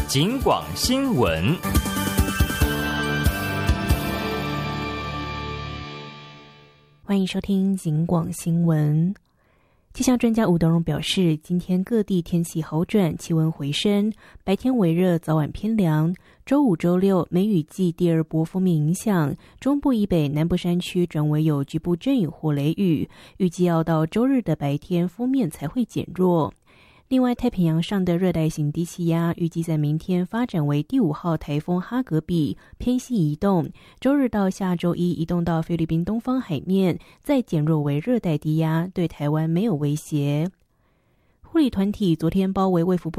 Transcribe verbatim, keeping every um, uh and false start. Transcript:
警广新闻。 欢迎收听警广新闻。气象专家吴德荣表示，今天各地天气好转，气温回升，白天微热，早晚偏凉。周五、周六梅雨季第二波锋面影响，中部以北、南部山区转为有局部阵雨或雷雨，预计要到周日的白天锋面才会减弱。另外，太平洋上的热带型低气压预计在明天发展为第五号台风哈格比，偏西移动，周日到下周一移动到菲律宾东方海面，再减弱为热带低压，对台湾没有威胁。护理团体昨天包围卫福部